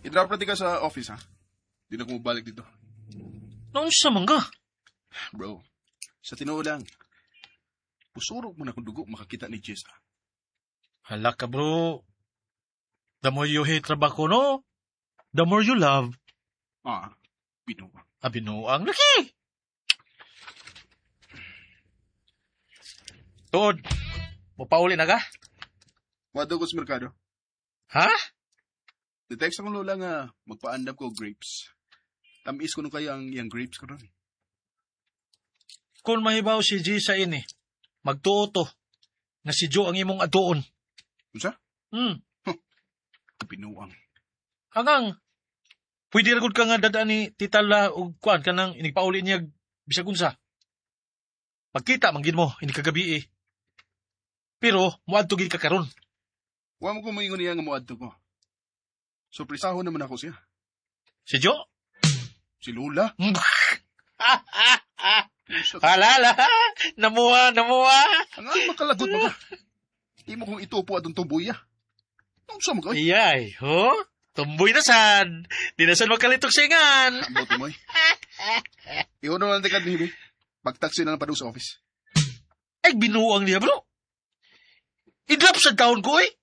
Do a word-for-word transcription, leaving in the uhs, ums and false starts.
I-drop natin ka sa office, ha? Di na ko mabalik dito. Noon sa mangga. Bro, sa tinoo lang. Pusurog mo na kung dugo makakita ni Jess, ha? Hala ka, bro. The more you hate trabaho, no? The more you love. Ah, binuwa. Ah, binuang laki. Tuod, mapauli na ka? Wado ko sa merkado. Ha? Detext akong lola nga magpaandam ko grapes. Tamis ko nung kaya ang yung grapes ko ron. Kung mahibaw si G sa ini, magtuo to, na si Joe ang imong atuon. Unsa? Hmm. Binuang. Hanggang, pwede ragod ka nga dadaan ni Titala o kuan ka nang inigpauli niya bisag unsa. Pagkita, manggin mo, ini kagabi eh. Pero, muadto gid ka karon. Wa mo ko maingon niya nga muadto ko. Surprisaho naman ako siya. Si Joe? Si Lola. Halala, namuha, namuha. Ang ang makalagot mo ka. Imo kong itupo atong tumbuya. Ang sa mga? Iyay, ho? Tumboy na sad. Di na sad magkalitok singan. Ambot mo eh. Iyon na lang tikad ni Hibi. Pagtaksi na lang pa doon sa office. Ay, binuang niya, bro. I-drop sa taon ko, eh.